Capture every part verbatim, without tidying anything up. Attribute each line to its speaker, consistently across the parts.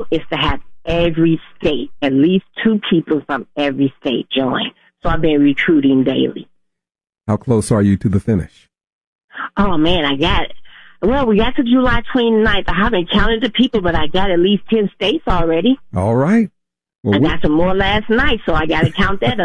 Speaker 1: is to have every state, at least two people from every state join. So I've been recruiting daily.
Speaker 2: How close are you to the finish?
Speaker 1: Oh, man, I got it. Well, we got to July twenty-ninth. I haven't counted the people, but I got at least ten states already.
Speaker 2: All right. Well,
Speaker 1: I
Speaker 2: we-
Speaker 1: got some more last night, so I got to count that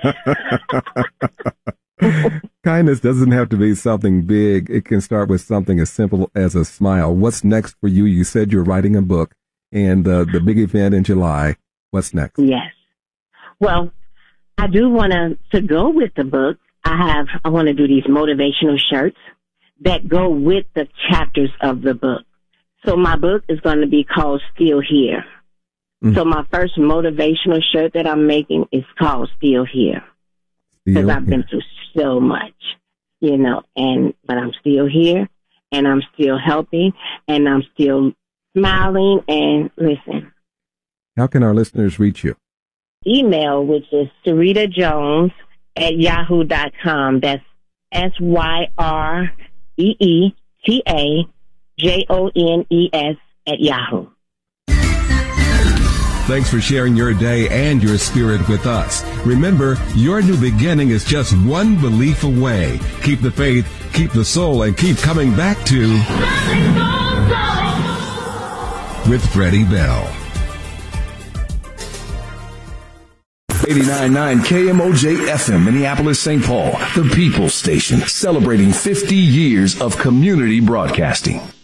Speaker 1: up.
Speaker 2: Kindness doesn't have to be something big. It can start with something as simple as a smile. What's next for you? You said you're writing a book, and uh, the big event in July. What's next?
Speaker 1: Yes. Well, I do want to, to go with the book. I have, I want to do these motivational shirts that go with the chapters of the book. So my book is going to be called Still Here. Mm. So my first motivational shirt that I'm making is called Still Here. Because I've been through so much, you know, and, but I'm still here, and I'm still helping, and I'm still smiling, and listen.
Speaker 2: How can our listeners reach you?
Speaker 1: Email, which is Syrita Jones at yahoo dot com. That's S Y R E E T A J O N E S at Yahoo.
Speaker 3: Thanks for sharing your day and your spirit with us. Remember, your new beginning is just one belief away. Keep the faith, keep the soul, and keep coming back to with Freddie Bell.
Speaker 4: eighty-nine point nine K M O J F M, Minneapolis, Saint Paul, the People's Station, celebrating fifty years of community broadcasting.